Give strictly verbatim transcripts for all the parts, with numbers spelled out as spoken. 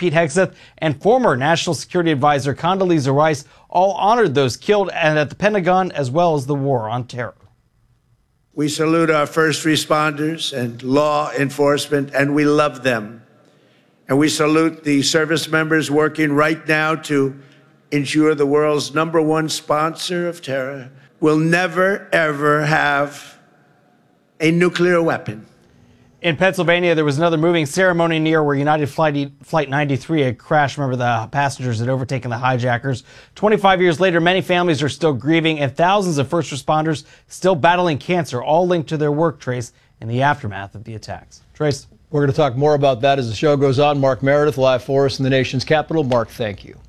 Pete Hegseth and former National Security Advisor Condoleezza Rice all honored those killed and at the Pentagon, as well as the war on terror. We salute our first responders and law enforcement, and we love them. And we salute the service members working right now to ensure the world's number one sponsor of terror will never, ever have a nuclear weapon. In Pennsylvania, there was another moving ceremony near where United Flight, Flight ninety-three had crashed. Remember, the passengers had overtaken the hijackers. twenty-five years later, many families are still grieving, and thousands of first responders still battling cancer, all linked to their work, Trace, in the aftermath of the attacks. Trace. We're going to talk more about that as the show goes on. Mark Meredith, live for us in the nation's capital. Mark, thank you.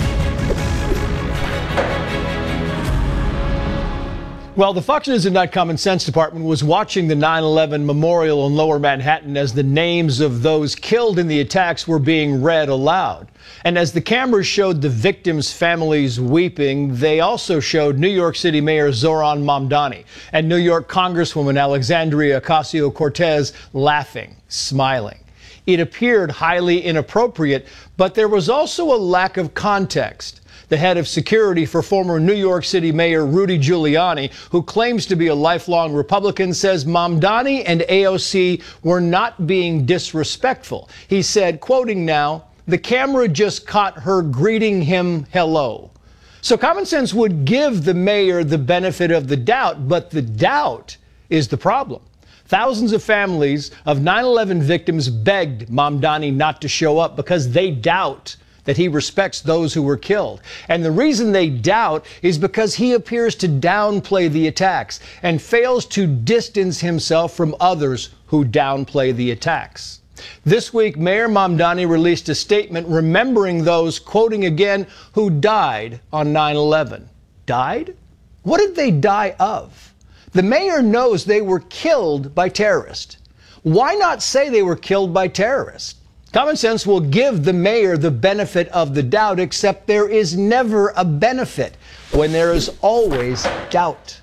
Well, the Fox News and Common Sense Department was watching the nine eleven memorial in Lower Manhattan as the names of those killed in the attacks were being read aloud. And as the cameras showed the victims' families weeping, they also showed New York City Mayor Zohran Mamdani and New York Congresswoman Alexandria Ocasio-Cortez laughing, smiling. It appeared highly inappropriate, but there was also a lack of context. The head of security for former New York City Mayor Rudy Giuliani, who claims to be a lifelong Republican, says Mamdani and A O C were not being disrespectful. He said, quoting now, "The camera just caught her greeting him hello." So common sense would give the mayor the benefit of the doubt, but the doubt is the problem. Thousands of families of nine eleven victims begged Mamdani not to show up because they doubt that he respects those who were killed. And the reason they doubt is because he appears to downplay the attacks and fails to distance himself from others who downplay the attacks. This week, Mayor Mamdani released a statement remembering those, quoting again, who died on nine eleven. Died? What did they die of? The mayor knows they were killed by terrorists. Why not say they were killed by terrorists? Common sense will give the mayor the benefit of the doubt, except there is never a benefit when there is always doubt.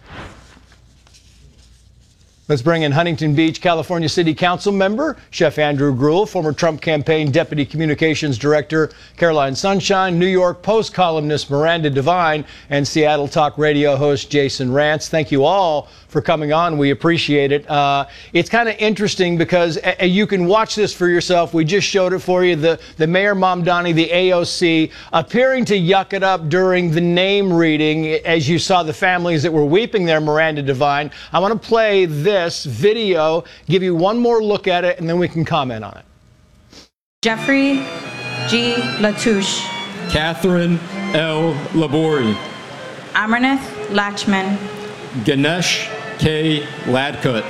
Let's bring in Huntington Beach, California City Council member, Chef Andrew Gruel, former Trump campaign deputy communications director, Caroline Sunshine, New York Post columnist Miranda Devine, and Seattle Talk Radio host Jason Rantz. Thank you all for coming on. We appreciate it. Uh, it's kind of interesting because uh, you can watch this for yourself. We just showed it for you. The, the Mayor Mamdani, the A O C, appearing to yuck it up during the name reading, as you saw the families that were weeping there, Miranda Devine. I want to play this video, give you one more look at it, and then we can comment on it. Jeffrey G. Latouche. Catherine L. Labori. Amarnath Lachman. Ganesh K. Ladkut.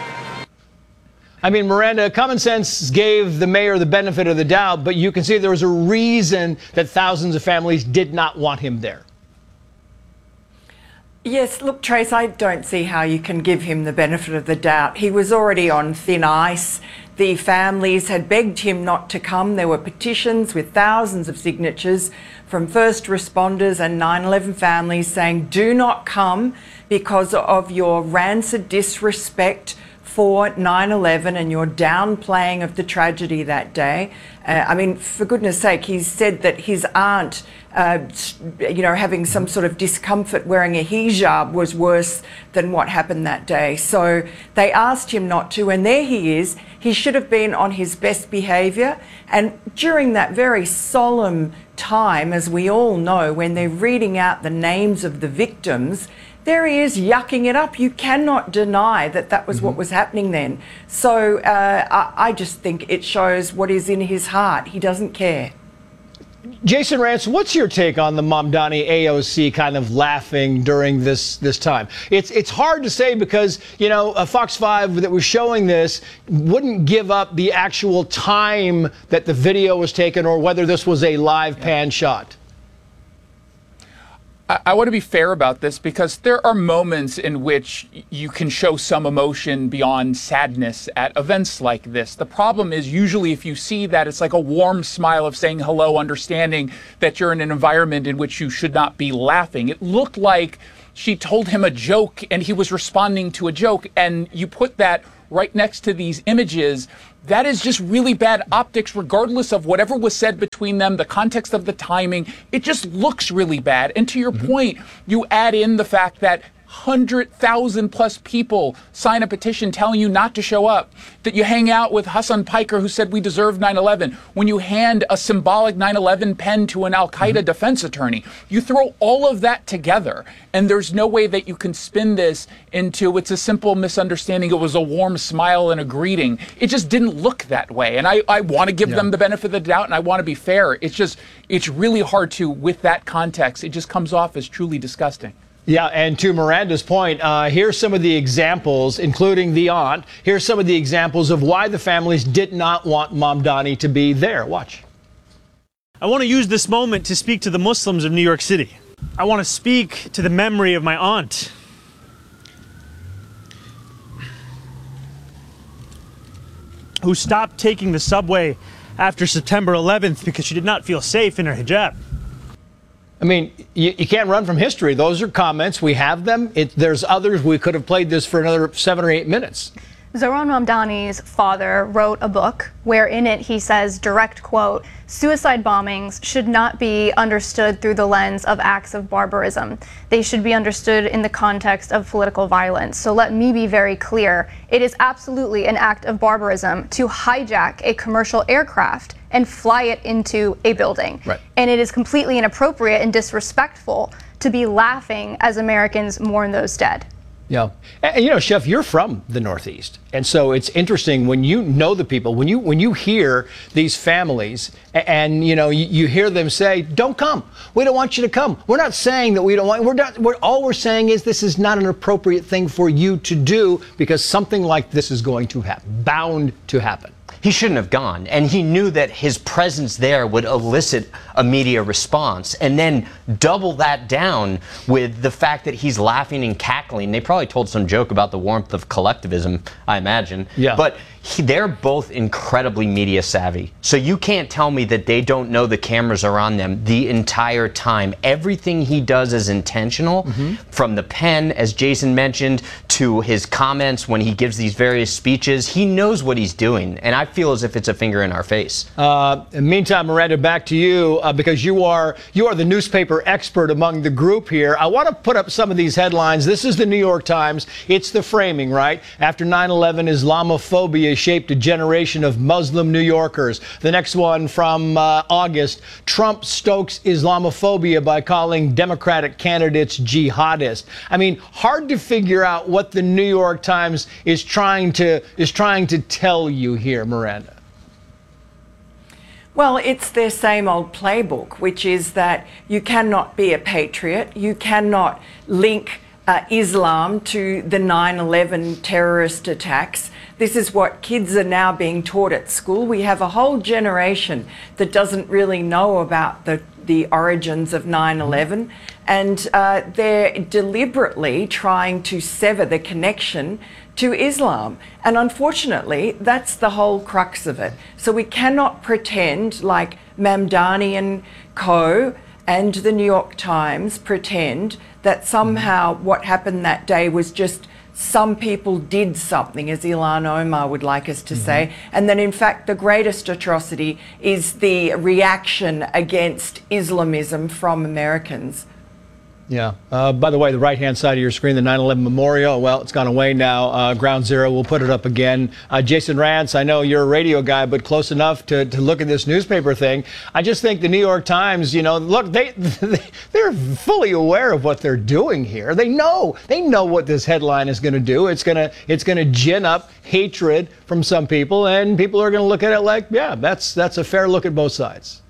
I mean, Miranda, common sense gave the mayor the benefit of the doubt, but you can see there was a reason that thousands of families did not want him there. Yes, look, Trace, I don't see how you can give him the benefit of the doubt. He was already on thin ice. The families had begged him not to come. There were petitions with thousands of signatures from first responders and nine eleven families saying, do not come because of your rancid disrespect for nine eleven and your downplaying of the tragedy that day. Uh, I mean, for goodness sake, he said that his aunt, uh, you know, having some sort of discomfort wearing a hijab was worse than what happened that day. So they asked him not to, and there he is. He should have been on his best behaviour. And during that very solemn time, as we all know, when they're reading out the names of the victims, there he is yucking it up. You cannot deny that that was mm-hmm. what was happening then. So uh, I, I just think it shows what is in his heart. He doesn't care. Jason Rantz, what's your take on the Mamdani A O C kind of laughing during this this time? It's it's hard to say because, you know, uh, Fox five that was showing this wouldn't give up the actual time that the video was taken or whether this was a live yeah. pan shot. I want to be fair about this because there are moments in which you can show some emotion beyond sadness at events like this. The problem is usually if you see that, it's like a warm smile of saying hello, understanding that you're in an environment in which you should not be laughing. It looked like she told him a joke and he was responding to a joke, and you put that right next to these images, that is just really bad optics, regardless of whatever was said between them, the context of the timing. It just looks really bad. And to your mm-hmm. point, you add in the fact that one hundred thousand plus people sign a petition telling you not to show up, that you hang out with Hassan Piker, who said we deserve nine eleven, when you hand a symbolic nine eleven pen to an Al-Qaeda mm-hmm. defense attorney. You throw all of that together, and there's no way that you can spin this into it's a simple misunderstanding, it was a warm smile and a greeting. It just didn't look that way, and I, I want to give yeah. them the benefit of the doubt, and I want to be fair. It's just, it's really hard to, with that context, it just comes off as truly disgusting. Yeah, and to Miranda's point, uh, here's some of the examples, including the aunt. Here's some of the examples of why the families did not want Mamdani to be there. Watch. I want to use this moment to speak to the Muslims of New York City. I want to speak to the memory of my aunt. Who stopped taking the subway after September eleventh because she did not feel safe in her hijab. I mean, you, you can't run from history. Those are comments. We have them. It, there's others. We could have played this for another seven or eight minutes. Zohran Mamdani's father wrote a book where in it he says, direct quote, suicide bombings should not be understood through the lens of acts of barbarism. They should be understood in the context of political violence. So let me be very clear. It is absolutely an act of barbarism to hijack a commercial aircraft and fly it into a building. Right. And it is completely inappropriate and disrespectful to be laughing as Americans mourn those dead. Yeah. And, you know, Chef, you're from the Northeast. And so it's interesting when you know the people, when you when you hear these families and, and you know, you, you hear them say, don't come. We don't want you to come. We're not saying that we don't want, we're not, we're, all we're saying is this is not an appropriate thing for you to do because something like this is going to happen, bound to happen. He shouldn't have gone, and he knew that his presence there would elicit a media response, and then double that down with the fact that he's laughing and cackling. They probably told some joke about the warmth of collectivism, I imagine. Yeah. But he, they're both incredibly media savvy. So you can't tell me that they don't know the cameras are on them the entire time. Everything he does is intentional, mm-hmm. from the pen, as Jason mentioned, to his comments when he gives these various speeches. He knows what he's doing, and I feel as if it's a finger in our face. Uh, meantime, Miranda, back to you, uh, because you are you are the newspaper expert among the group here. I want to put up some of these headlines. This is the New York Times. It's the framing, right? After nine eleven, Islamophobia shaped a generation of Muslim New Yorkers. The next one from uh, August, Trump stokes Islamophobia by calling Democratic candidates jihadist. I mean, hard to figure out what the New York Times is trying to is trying to tell you here, Miranda. Well, it's their same old playbook, which is that you cannot be a patriot, you cannot link uh, Islam to the nine eleven terrorist attacks. This is what kids are now being taught at school. We have a whole generation that doesn't really know about the, the origins of nine eleven, and uh, they're deliberately trying to sever the connection to Islam. And unfortunately, that's the whole crux of it. So we cannot pretend like Mamdani and co and the New York Times pretend that somehow what happened that day was just some people did something, as Ilhan Omar would like us to mm-hmm. say, and that in fact the greatest atrocity is the reaction against Islamism from Americans. Yeah. Uh, by the way, the right-hand side of your screen, the nine eleven memorial, well, it's gone away now. Uh, Ground Zero, we'll put it up again. Uh, Jason Rantz, I know you're a radio guy, but close enough to, to look at this newspaper thing. I just think the New York Times, you know, look, they, they, they're fully aware of what they're doing here. They know. They know what this headline is going to do. It's going to it's going to gin up hatred from some people, and people are going to look at it like, yeah, that's that's a fair look at both sides.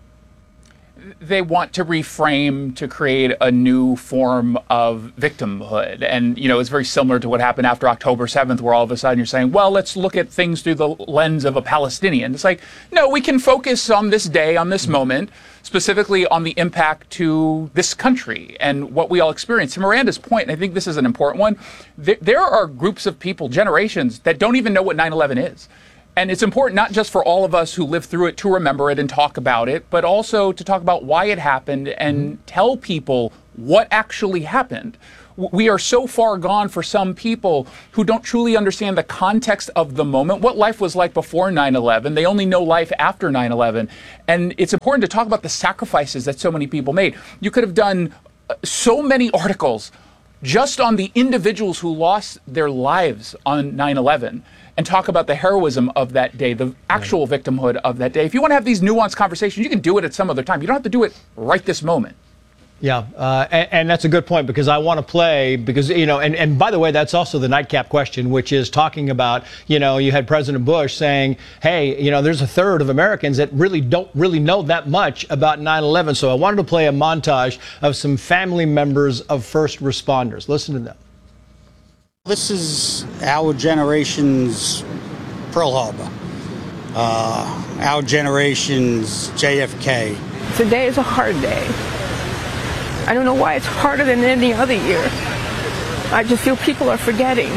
They want to reframe to create a new form of victimhood. And, you know, it's very similar to what happened after October seventh, where all of a sudden you're saying, well, let's look at things through the lens of a Palestinian. It's like, no, we can focus on this day, on this moment, specifically on the impact to this country and what we all experience. To Miranda's point, and I think this is an important one, there, there are groups of people, generations, that don't even know what nine eleven is. And it's important not just for all of us who lived through it to remember it and talk about it, but also to talk about why it happened and tell people what actually happened. We are so far gone for some people who don't truly understand the context of the moment, what life was like before nine eleven. They only know life after nine eleven. And it's important to talk about the sacrifices that so many people made. You could have done so many articles just on the individuals who lost their lives on nine eleven and talk about the heroism of that day, the actual victimhood of that day. If you want to have these nuanced conversations, you can do it at some other time. You don't have to do it right this moment. Yeah, uh, and, and that's a good point, because I want to play, because, you know, and, and by the way, that's also the nightcap question, which is talking about, you know, you had President Bush saying, hey, you know, there's a third of Americans that really don't really know that much about nine eleven. So I wanted to play a montage of some family members of first responders. Listen to them. This is our generation's Pearl Harbor, uh, our generation's J F K. Today is a hard day. I don't know why it's harder than any other year. I just feel people are forgetting,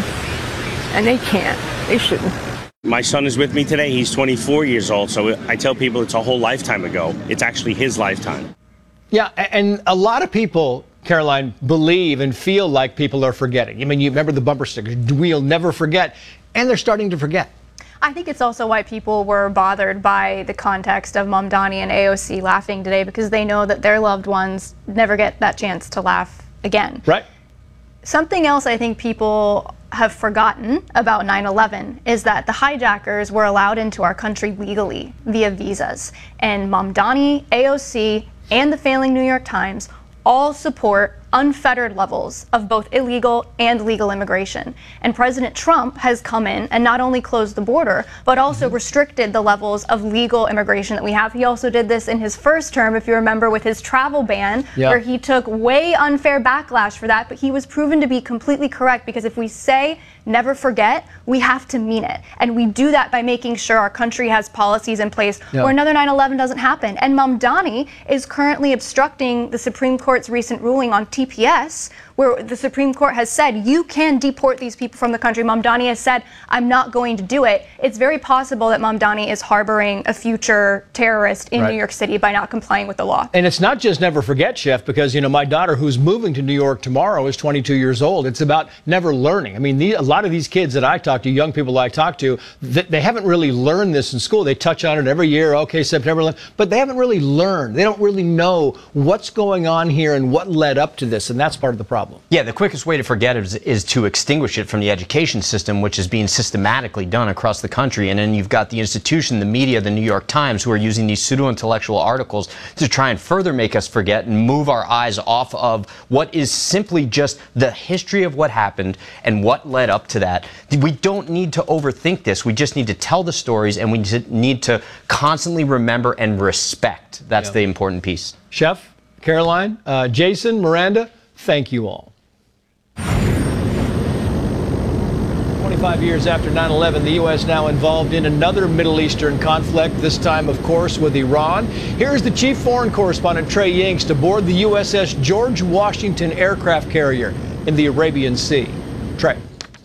and they can't. They shouldn't. My son is with me today. He's twenty-four years old, so I tell people it's a whole lifetime ago. It's actually his lifetime. Yeah, and a lot of people, Caroline, believe and feel like people are forgetting. I mean, you remember the bumper stickers, we'll never forget, and they're starting to forget. I think it's also why people were bothered by the context of Mamdani and A O C laughing today, because they know that their loved ones never get that chance to laugh again. Right. Something else I think people have forgotten about nine eleven is that the hijackers were allowed into our country legally via visas. And Mamdani, A O C, and the failing New York Times all support unfettered levels of both illegal and legal immigration. And President Trump has come in and not only closed the border, but also mm-hmm. restricted the levels of legal immigration that we have. He also did this in his first term, if you remember, with his travel ban, yeah. where he took way unfair backlash for that, but he was proven to be completely correct, because if we say never forget, we have to mean it. And we do that by making sure our country has policies in place yeah. where another nine eleven doesn't happen. And Mamdani is currently obstructing the Supreme Court's recent ruling on T P S, where the Supreme Court has said you can deport these people from the country. Mamdani has said, I'm not going to do it. It's very possible that Mamdani is harboring a future terrorist in right. New York City by not complying with the law. And it's not just never forget, Chef, because, you know, my daughter, who's moving to New York tomorrow, is twenty-two years old. It's about never learning. I mean, the, a lot of these kids that I talk to, young people I talk to, th they haven't really learned this in school. They touch on it every year. Okay, September, but they haven't really learned. They don't really know what's going on here and what led up to this, and that's part of the problem. Yeah, the quickest way to forget it is, is to extinguish it from the education system, which is being systematically done across the country. And then you've got the institution, the media, the New York Times, who are using these pseudo-intellectual articles to try and further make us forget and move our eyes off of what is simply just the history of what happened and what led up to that. We don't need to overthink this. We just need to tell the stories, and we need to constantly remember and respect. That's yeah. the important piece. Chef, Caroline, uh, Jason, Miranda, thank you all. twenty-five years after nine eleven, the U S now involved in another Middle Eastern conflict, this time, of course, with Iran. Here's the chief foreign correspondent, Trey Yingst, aboard the U S S George Washington aircraft carrier in the Arabian Sea. Trey.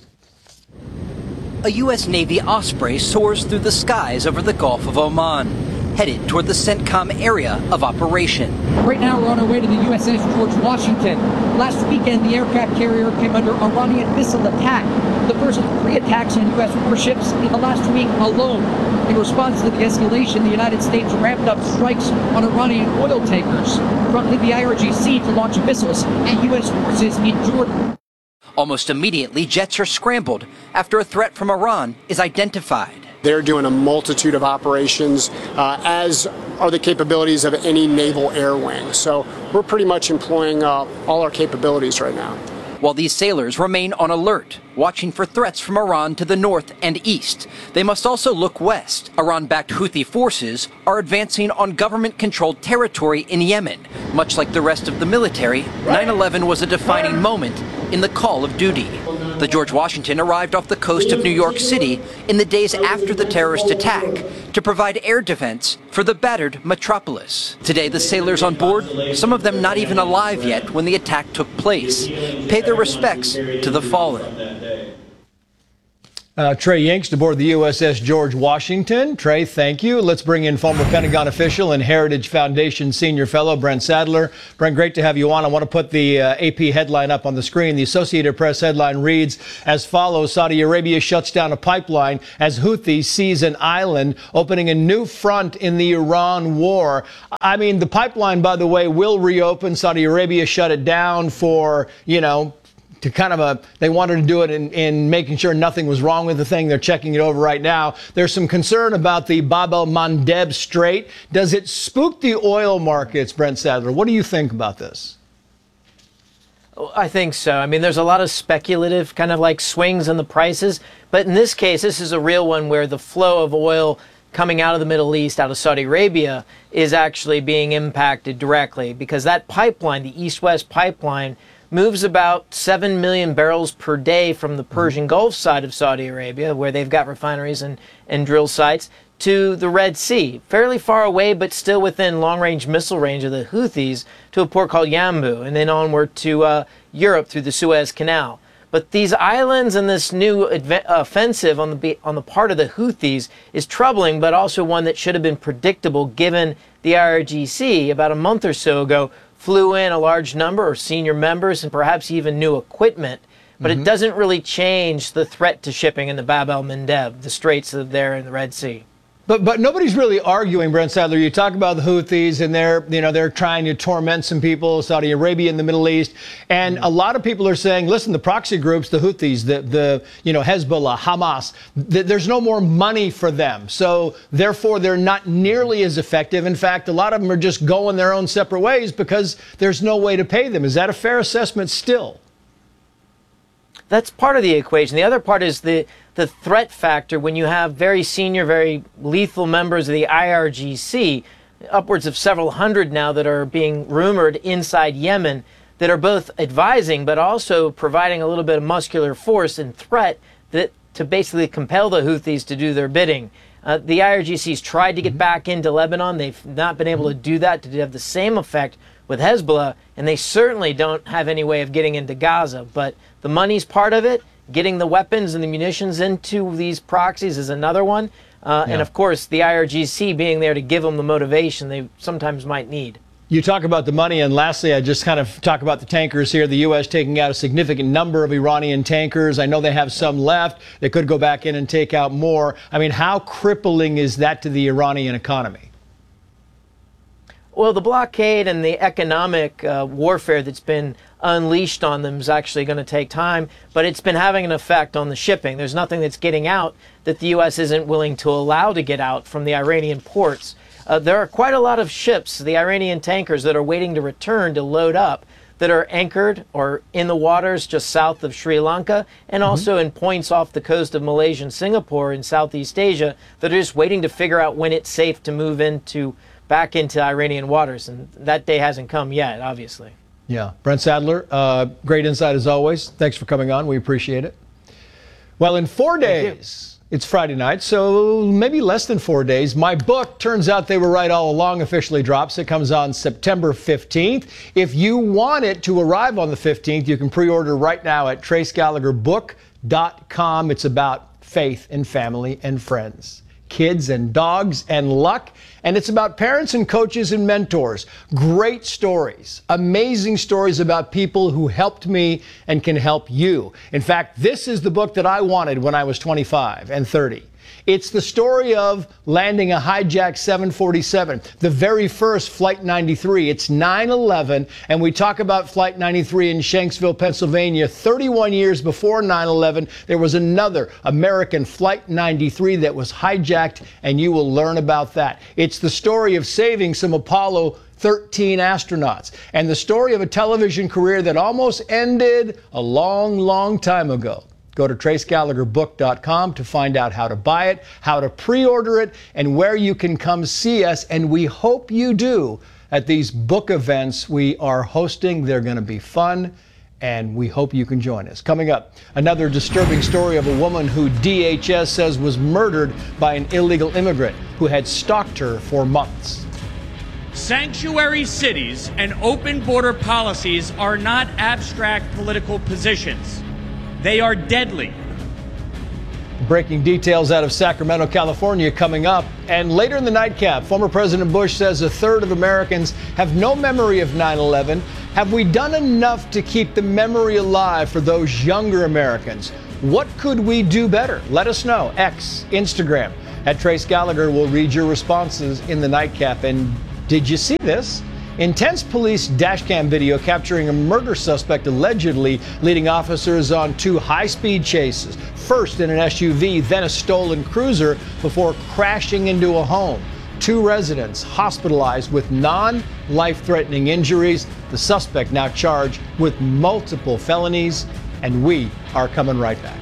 A U S Navy Osprey soars through the skies over the Gulf of Oman, headed toward the CENTCOM area of operation. Right now we're on our way to the U S S George Washington. Last weekend, the aircraft carrier came under Iranian missile attack, the first of three attacks on U S warships in the last week alone. In response to the escalation, the United States ramped up strikes on Iranian oil tankers, prompting the I R G C to launch missiles at U S forces in Jordan. Almost immediately, jets are scrambled after a threat from Iran is identified. They're doing a multitude of operations, uh, as are the capabilities of any naval air wing. So we're pretty much employing uh, all our capabilities right now. While these sailors remain on alert, watching for threats from Iran to the north and east, they must also look west. Iran-backed Houthi forces are advancing on government-controlled territory in Yemen. Much like the rest of the military, nine eleven was a defining moment in the call of duty. The George Washington arrived off the coast of New York City in the days after the terrorist attack to provide air defense for the battered metropolis. Today, the sailors on board, some of them not even alive yet when the attack took place, pay their respects to the fallen. Uh, Trey Yingst aboard the U S S George Washington. Trey, thank you. Let's bring in former Pentagon official and Heritage Foundation senior fellow Brent Sadler. Brent, great to have you on. I want to put the uh, A P headline up on the screen. The Associated Press headline reads as follows: Saudi Arabia shuts down a pipeline as Houthis seize an island, opening a new front in the Iran war. I mean, the pipeline, by the way, will reopen. Saudi Arabia shut it down for, you know, to kind of a, they wanted to do it in, in making sure nothing was wrong with the thing. They're checking it over right now. There's some concern about the Bab el-Mandeb Strait. Does it spook the oil markets, Brent Sadler? What do you think about this? I think so. I mean, there's a lot of speculative kind of like swings in the prices. But in this case, this is a real one where the flow of oil coming out of the Middle East, out of Saudi Arabia, is actually being impacted directly because that pipeline, the East-West pipeline, moves about seven million barrels per day from the Persian Gulf side of Saudi Arabia, where they've got refineries and, and drill sites, to the Red Sea, fairly far away, but still within long-range missile range of the Houthis, to a port called Yanbu, and then onward to uh, Europe through the Suez Canal. But these islands and this new offensive on the on the part of the Houthis is troubling, but also one that should have been predictable given the I R G C about a month or so ago flew in a large number of senior members and perhaps even new equipment. But mm-hmm. it doesn't really change the threat to shipping in the Bab el-Mandeb, the straits that are there in the Red Sea. But but nobody's really arguing, Brent Sadler. You talk about the Houthis, and they're you know they're trying to torment some people, Saudi Arabia and the Middle East, and a lot of people are saying, listen, the proxy groups, the Houthis, the the you know Hezbollah, Hamas, th- there's no more money for them, so therefore they're not nearly as effective. In fact, a lot of them are just going their own separate ways because there's no way to pay them. Is that a fair assessment still? That's part of the equation. The other part is the the threat factor when you have very senior, very lethal members of the I R G C, upwards of several hundred now that are being rumored inside Yemen, that are both advising but also providing a little bit of muscular force and threat that to basically compel the Houthis to do their bidding. Uh, the I R G C's tried to get mm-hmm. back into Lebanon. They've not been able mm-hmm. to do that, to have the same effect with Hezbollah, and they certainly don't have any way of getting into Gaza. But the money's part of it. Getting the weapons and the munitions into these proxies is another one. Uh, yeah. And, of course, the I R G C being there to give them the motivation they sometimes might need. You talk about the money, and lastly, I just kind of talk about the tankers here. The U S taking out a significant number of Iranian tankers. I know they have some left. They could go back in and take out more. I mean, how crippling is that to the Iranian economy? Well, the blockade and the economic uh, warfare that's been unleashed on them is actually going to take time, but it's been having an effect on the shipping. There's nothing that's getting out that the U S isn't willing to allow to get out from the Iranian ports. Uh, there are quite a lot of ships, the Iranian tankers, that are waiting to return to load up, that are anchored or in the waters just south of Sri Lanka and mm-hmm. also in points off the coast of Malaysia and Singapore in Southeast Asia that are just waiting to figure out when it's safe to move into back into Iranian waters, and that day hasn't come yet, obviously. Yeah. Brent Sadler, uh, great insight as always. Thanks for coming on. We appreciate it. Well, in four days, it's Friday night, so maybe less than four days, my book, Turns Out They Were Right All Along, officially drops. It comes on September fifteenth. If you want it to arrive on the fifteenth, you can pre-order right now at trace gallagher book dot com. It's about faith and family and friends, kids and dogs and luck. And it's about parents and coaches and mentors. Great stories, amazing stories about people who helped me and can help you. In fact, this is the book that I wanted when I was twenty-five and thirty. It's the story of landing a hijacked seven forty-seven, the very first Flight ninety-three. It's nine eleven, and we talk about Flight ninety-three in Shanksville, Pennsylvania. thirty-one years before nine eleven, there was another American Flight ninety-three that was hijacked, and you will learn about that. It's the story of saving some Apollo thirteen astronauts, and the story of a television career that almost ended a long, long time ago. Go to trace gallagher book dot com to find out how to buy it, how to pre-order it, and where you can come see us. And we hope you do at these book events we are hosting. They're going to be fun, and we hope you can join us. Coming up, another disturbing story of a woman who D H S says was murdered by an illegal immigrant who had stalked her for months. Sanctuary cities and open border policies are not abstract political positions. They are deadly. Breaking details out of Sacramento, California coming up. And later in the nightcap, former President Bush says a third of Americans have no memory of nine eleven. Have we done enough to keep the memory alive for those younger Americans? What could we do better? Let us know. X, Instagram. At Trace Gallagher will read your responses in the nightcap. And did you see this? Intense police dashcam video capturing a murder suspect allegedly leading officers on two high-speed chases. First in an S U V, then a stolen cruiser before crashing into a home. Two residents hospitalized with non-life-threatening injuries. The suspect now charged with multiple felonies. And we are coming right back.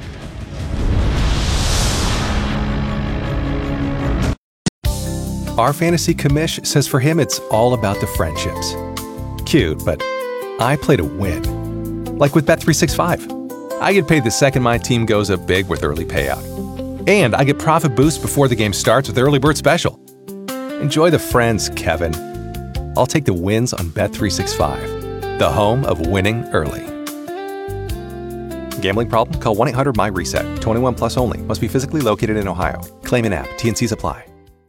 Our fantasy commish says for him it's all about the friendships. Cute, but I play to win. Like with Bet three sixty-five. I get paid the second my team goes up big with early payout. And I get profit boost before the game starts with Early Bird Special. Enjoy the friends, Kevin. I'll take the wins on Bet three sixty-five, the home of winning early. Gambling problem? Call one eight hundred my reset. twenty-one plus only. Must be physically located in Ohio. Claim in app. T and Cs apply.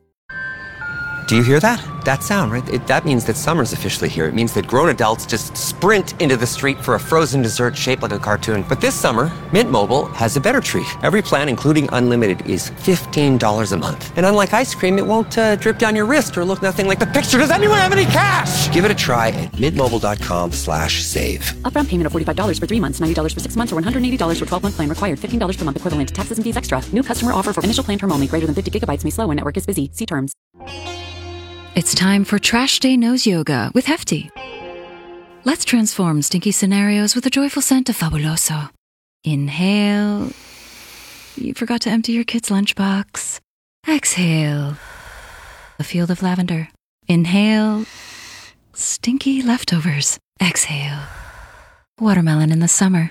Do you hear that? That sound, right? It, that means that summer's officially here. It means that grown adults just sprint into the street for a frozen dessert shaped like a cartoon. But this summer, Mint Mobile has a better treat. Every plan, including unlimited, is fifteen dollars a month. And unlike ice cream, it won't uh, drip down your wrist or look nothing like the picture. Does anyone have any cash? Give it a try at mintmobile.com slash save. Upfront payment of forty-five dollars for three months, ninety dollars for six months, or one hundred eighty dollars for twelve-month plan required. fifteen dollars per month equivalent. Taxes and fees extra. New customer offer for initial plan term only. Greater than fifty gigabytes may slow when network is busy. See terms. It's time for Trash Day Nose Yoga with Hefty. Let's transform stinky scenarios with a joyful scent of Fabuloso. Inhale. You forgot to empty your kid's lunchbox. Exhale. A field of lavender. Inhale. Stinky leftovers. Exhale. Watermelon in the summer.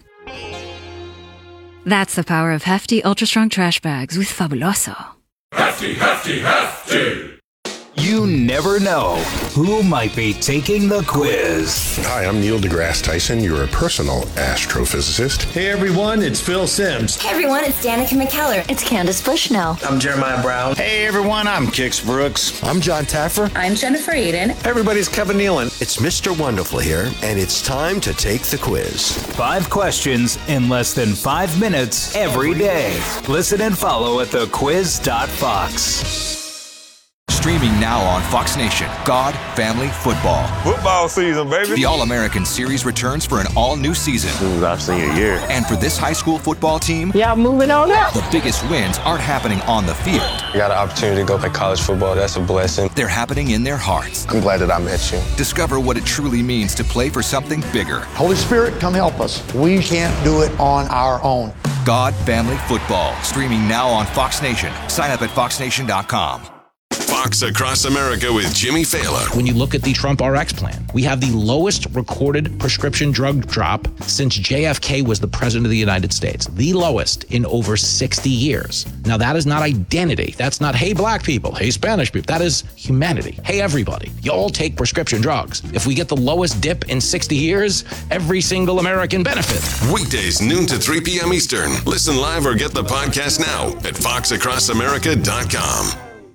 That's the power of Hefty Ultra Strong Trash Bags with Fabuloso. Hefty, hefty, hefty! You never know who might be taking the quiz. Hi, I'm Neil deGrasse Tyson, your personal astrophysicist. Hey everyone, it's Phil Simms. Hey everyone, it's Danica McKellar. It's Candace Bushnell. I'm Jeremiah Brown. Hey everyone, I'm Kix Brooks. I'm John Taffer. I'm Jennifer Aiden. Everybody's Kevin Nealon. It's Mister Wonderful here, and it's time to take the quiz. Five questions in less than five minutes every day. Listen and follow at the quiz dot fox. Streaming now on Fox Nation, God, Family, Football. Football season, baby. The All-American Series returns for an all-new season. This is our senior year. And for this high school football team, yeah, moving on up. The biggest wins aren't happening on the field. I got an opportunity to go play college football. That's a blessing. They're happening in their hearts. I'm glad that I met you. Discover what it truly means to play for something bigger. Holy Spirit, come help us. We can't do it on our own. God, Family, Football. Streaming now on Fox Nation. Sign up at fox nation dot com. Fox Across America with Jimmy Fallon. When you look at the Trump R X plan, we have the lowest recorded prescription drug drop since J F K was the president of the United States. The lowest in over sixty years. Now that is not identity. That's not, hey, black people, hey, Spanish people. That is humanity. Hey, everybody, you all take prescription drugs. If we get the lowest dip in sixty years, every single American benefits. Weekdays, noon to three p.m. Eastern. Listen live or get the podcast now at fox across america dot com.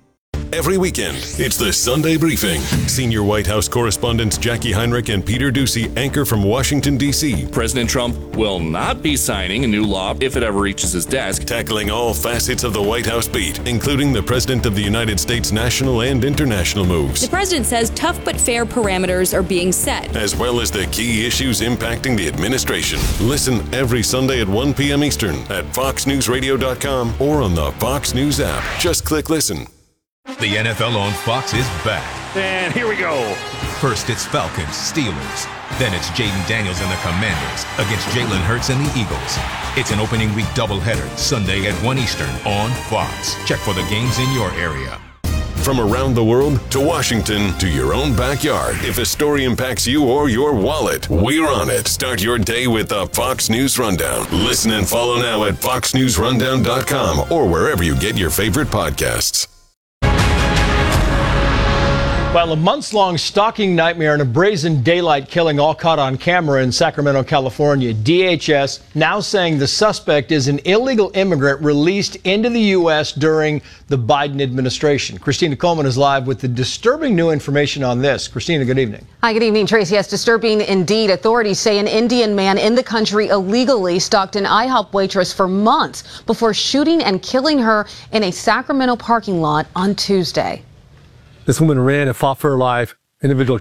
Every weekend, it's the Sunday Briefing. Senior White House correspondents Jackie Heinrich and Peter Doocy anchor from Washington, D C President Trump will not be signing a new law if it ever reaches his desk. Tackling all facets of the White House beat, including the President of the United States' national and international moves. The president says tough but fair parameters are being set, as well as the key issues impacting the administration. Listen every Sunday at one p.m. Eastern at fox news radio dot com or on the Fox News app. Just click listen. The N F L on Fox is back. And here we go. First, it's Falcons, Steelers. Then it's Jaden Daniels and the Commanders against Jalen Hurts and the Eagles. It's an opening week doubleheader, Sunday at one Eastern on Fox. Check for the games in your area. From around the world to Washington to your own backyard, if a story impacts you or your wallet, we're on it. Start your day with the Fox News Rundown. Listen and follow now at fox news rundown dot com or wherever you get your favorite podcasts. Well, a months-long stalking nightmare and a brazen daylight killing all caught on camera in Sacramento, California. D H S now saying the suspect is an illegal immigrant released into the U S during the Biden administration. Christina Coleman is live with the disturbing new information on this. Christina, good evening. Hi, good evening, Tracy. Yes, disturbing indeed. Authorities say an Indian man in the country illegally stalked an IHOP waitress for months before shooting and killing her in a Sacramento parking lot on Tuesday. This woman ran and fought for her life. Individual